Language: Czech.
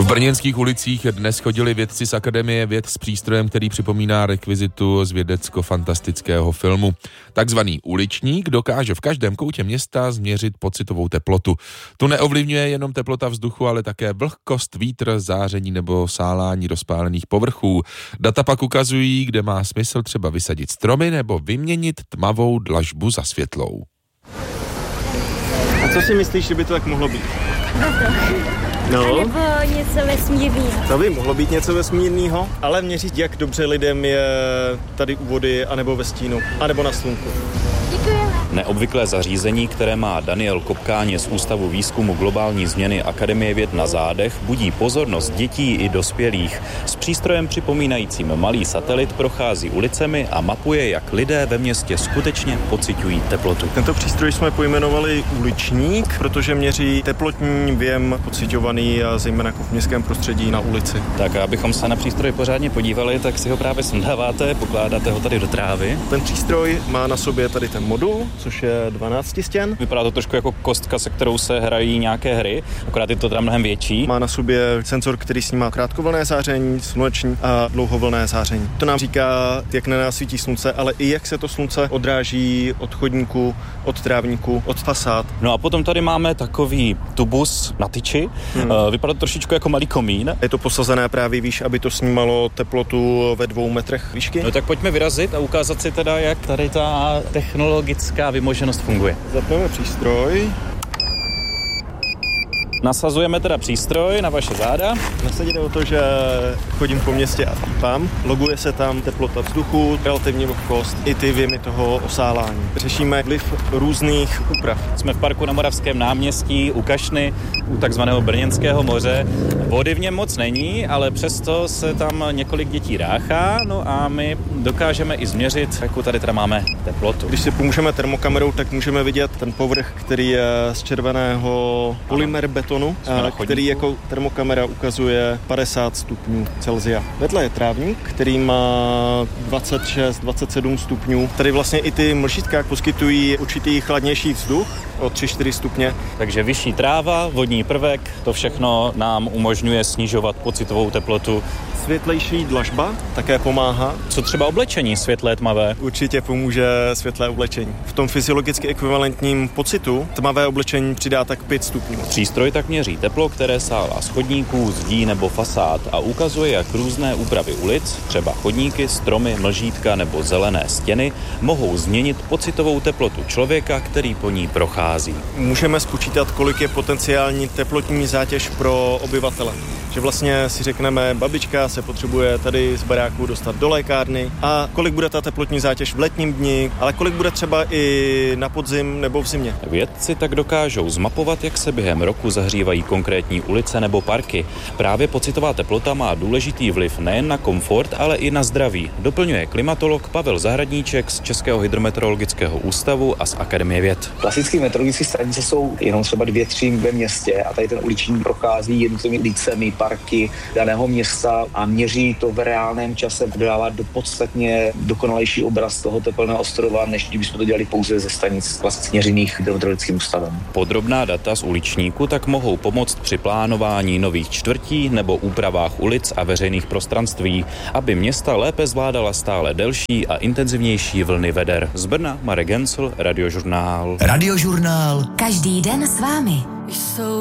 V brněnských ulicích dnes chodili vědci z Akademie věd s přístrojem, který připomíná rekvizitu z vědecko-fantastického filmu. Takzvaný uličník dokáže v každém koutě města změřit pocitovou teplotu. Tu neovlivňuje jenom teplota vzduchu, ale také vlhkost, vítr, záření nebo sálání rozpálených povrchů. Data pak ukazují, kde má smysl třeba vysadit stromy nebo vyměnit tmavou dlažbu za světlou. A co si myslíš, že by to tak mohlo být? No. A nebo něco vesmírného. To by mohlo být něco vesmírného, ale měřit, jak dobře lidem je tady u vody, anebo ve stínu, anebo na slunku. Neobvyklé zařízení, které má Daniel Kopkáně z Ústavu výzkumu globální změny Akademie věd na zádech, budí pozornost dětí i dospělých. S přístrojem připomínajícím malý satelit prochází ulicemi a mapuje, jak lidé ve městě skutečně pociťují teplotu. Tento přístroj jsme pojmenovali uličník, protože měří teplotní věm pociťovaný a zejména v městském prostředí na ulici. Tak abychom se na přístroj pořádně podívali, tak si ho právě sundáváte, pokládáte ho tady do trávy. Ten přístroj má na sobě tady ten modul, což je 12 stěn. Vypadá to trošku jako kostka, se kterou se hrají nějaké hry, akorát je to teda mnohem větší. Má na sobě senzor, který snímá krátkovlnné záření, sluneční a dlouhovlnné záření. To nám říká, jak na nás svítí slunce, ale i jak se to slunce odráží od chodníku, od trávníku, od fasád. No a potom tady máme takový tubus na tyči. Vypadá to trošičku jako malý komín. Je to posazené právě výš, aby to snímalo teplotu ve 2 metrech výšky. No tak pojďme vyrazit a ukázat si teda, jak tady ta technologická vymoženost funguje. Zapneme přístroj. Nasazujeme teda přístroj na vaše záda. Zase jde o to, že chodím po městě a pípám. Loguje se tam teplota vzduchu, relativní vlhkost i ty věmy toho osálání. Řešíme vliv různých úprav. Jsme v parku na Moravském náměstí u Kašny, u takzvaného Brněnského moře. Vody v něm moc není, ale přesto se tam několik dětí ráchá, no a my dokážeme i změřit, jakou tady teda máme teplotu. Když si pomůžeme termokamerou, tak můžeme vidět ten povrch, který je z červeného polymer betonu, který jako termokamera ukazuje 50 stupňů Celsia. Vedle je trávník, který má 26-27 stupňů. Tady vlastně i ty mlžítka poskytují určitý chladnější vzduch o 3-4 stupně. Takže vyšší tráva, vodní prvek, to všechno nám umožňuje snižovat pocitovou teplotu. Světlejší dlažba také pomáhá. Co třeba oblečení světlé, tmavé? Určitě pomůže světlé oblečení. V tom fyziologicky ekvivalentním pocitu tmavé oblečení přidá tak 5 stupňů. Přístroj tak měří teplo, které sálá z chodníků, zdí nebo fasád a ukazuje, jak různé úpravy ulic, třeba chodníky, stromy, mlžítka nebo zelené stěny, mohou změnit pocitovou teplotu člověka, který po ní prochází. Můžeme spočítat, kolik je potenciální teplotní zátěž pro obyvatele. Že vlastně si řekneme, babička se potřebuje tady z baráku dostat do lékárny a kolik bude ta teplotní zátěž v letním dni, ale kolik bude třeba i na podzim nebo v zimě. Vědci tak dokážou zmapovat, jak se během roku zahřívají konkrétní ulice nebo parky. Právě pocitová teplota má důležitý vliv nejen na komfort, ale i na zdraví, doplňuje klimatolog Pavel Zahradníček z Českého hydrometeorologického ústavu a z Akademie věd. Klasické meteorologické stanice jsou jenom třeba 2-3 ve městě a tady ten uličník prochází jednotlivými ulicemi, parky daného města a měří to v reálném čase, dává do podstatně dokonalejší obraz toho tepelného ostrova, než kdybychom to dělali pouze ze stanic klasicky měřených hydrometeorologickým ústavem. Podrobná data z uličníku tak mohou pomoct při plánování nových čtvrtí nebo úpravách ulic a veřejných prostranství, aby města lépe zvládala stále delší a intenzivnější vlny veder. Z Brna Marek Gencl, Radiožurnál. Radiožurnál. Každý den s vámi.